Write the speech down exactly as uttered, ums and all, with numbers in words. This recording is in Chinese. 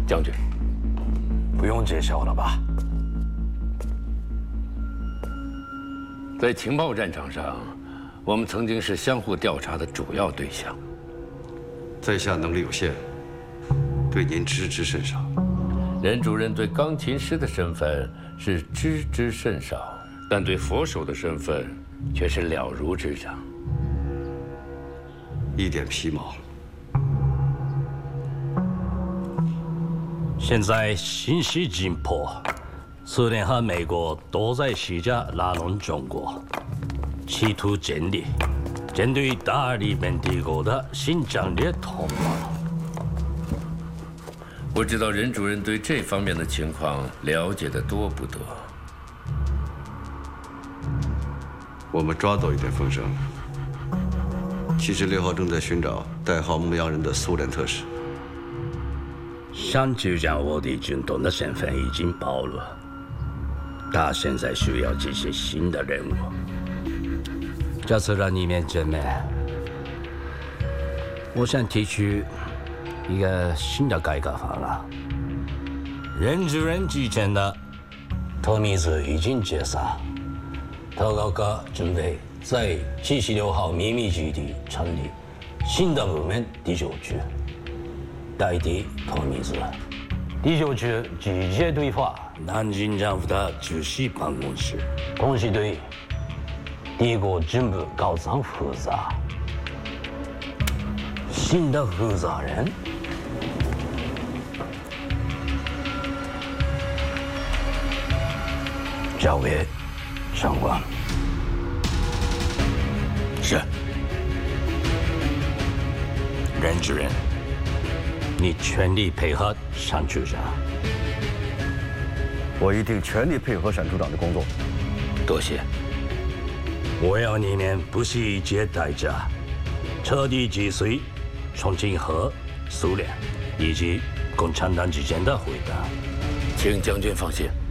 将军， 不用揭晓了吧？ 在情报战场上，我们曾经是相互调查的主要对象。 在下能力有限，对您知之甚少。 任主任对钢琴师的身份是知之甚少，但对佛手的身份却是了如指掌。 一点皮毛。 现在信息紧迫，苏联和美国都在试着拉拢中国，企图建立针对大日本帝国的新战略同盟。 不知道任主任对这方面的情况了解的多不多？ 我们抓到一点风声，七十六号正在寻找代号牧羊人的苏联特使。 想就将我的军东的身份已经暴露，他现在需要这些新的任务。这次让你面见面，我想提出一个新的改革方案。任主任之前的特密子已经解散，特高科准备在七十六号秘密基地成立新的部门第九局。代替特密子，第九局直接对话南京政府的主席办公室，同时对帝国军部高层负责。新的负责人，交给长官。是。任主任。你全力配合单处长， 我一定全力配合单处长的工作。 多谢。我要你们不惜一切代价，彻底击碎重庆和苏联以及共产党之间的回答。 请将军放心。